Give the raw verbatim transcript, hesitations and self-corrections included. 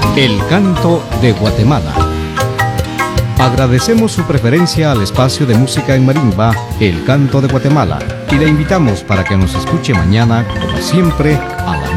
El canto de Guatemala. Agradecemos su preferencia al espacio de música en marimba, El Canto de Guatemala, y le invitamos para que nos escuche mañana, como siempre, a la